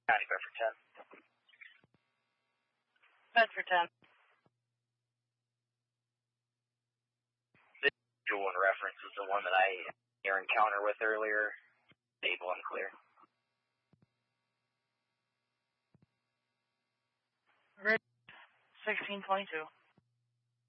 County Bedford 10. Bedford 10. The dual in reference is the one that I had your encounter with earlier. Stable and clear. 1622.